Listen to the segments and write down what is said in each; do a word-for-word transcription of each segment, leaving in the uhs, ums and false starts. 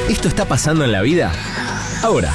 Esto está pasando en la vida ahora.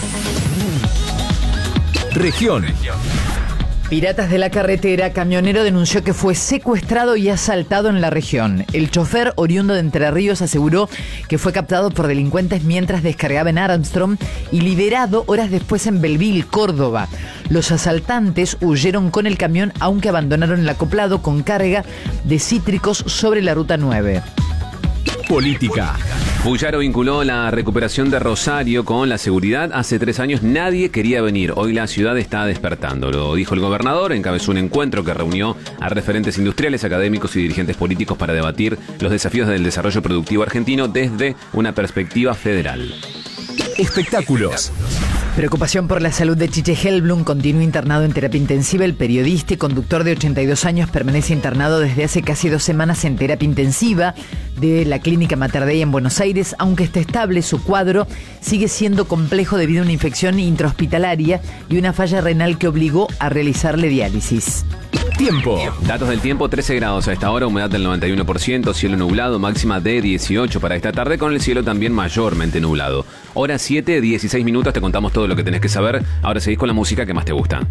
Región. Piratas de la carretera, camionero denunció que fue secuestrado y asaltado en la región. El chofer, oriundo de Entre Ríos, aseguró que fue captado por delincuentes mientras descargaba en Armstrong y liberado horas después en Belville, Córdoba. Los asaltantes huyeron con el camión, aunque abandonaron el acoplado con carga de cítricos sobre la ruta nueve. Política. Bullaro vinculó la recuperación de Rosario con la seguridad. Hace tres años nadie quería venir. Hoy la ciudad está despertando. Lo dijo el gobernador. Encabezó un encuentro que reunió a referentes industriales, académicos y dirigentes políticos para debatir los desafíos del desarrollo productivo argentino desde una perspectiva federal. Espectáculos. Preocupación por la salud de Chiche Helblum. Continúa internado en terapia intensiva. El periodista y conductor de ochenta y dos años permanece internado desde hace casi dos semanas en terapia intensiva de la clínica Mater Dei en Buenos Aires. Aunque está estable, su cuadro sigue siendo complejo debido a una infección intrahospitalaria y una falla renal que obligó a realizarle diálisis. Tiempo. Datos del tiempo, trece grados a esta hora, humedad del noventa y uno por ciento, cielo nublado, máxima de dieciocho para esta tarde, con el cielo también mayormente nublado. Hora siete, dieciséis minutos, te contamos todo lo que tenés que saber. Ahora seguís con la música que más te gusta.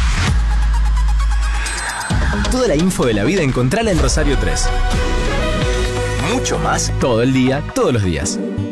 Toda la info de la vida encontrala en Rosario tres. Mucho más todo el día, todos los días.